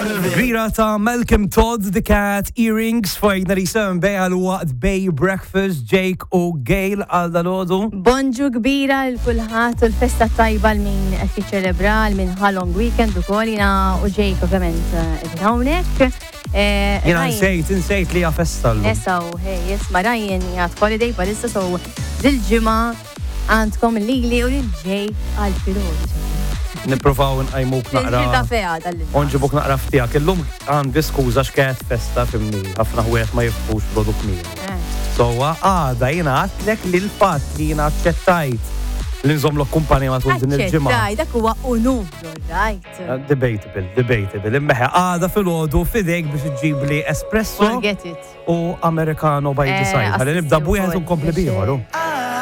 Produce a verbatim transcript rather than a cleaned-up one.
Grira ta' Malcolm Todd, The Cat, Earrings, fajna li sem bej għal waqt Bay Breakfast, Jake u Gail għal dal-ħodu. Bonġu kbira l-kulħat u l-festa tajba l-min għet jiċċelebra l-min long weekend u kolina u Jake ovvjament id-dawnek. Jena nsejt, nsejt li għafesta l-lum. Esaw, hej, jisma Ryan jgħat holiday palissa so dil-ġima għandkom Lili u l-Jake għal-pilot. Niprofaw nqajmuk naqra. Il-ġilda feja dal-lum. Unġibuk naqra ftijak. Illum għandi skuża x'kienet festa fimni. Ħafna ħwiet ma jifhux produkt miegħu. So għada jiena għatlek li l-fatt li jiena aċċettajt li nżomlok kumpanija matul din il-ġimgħa. Aċċettaj, dak huwa unur, right? Debatable, debatable. Imbeħe għada fil-għodu fidejk biex iġġib li espresso Forget it. u americano by the side. Għalli nibda bujħet un kompli biħor.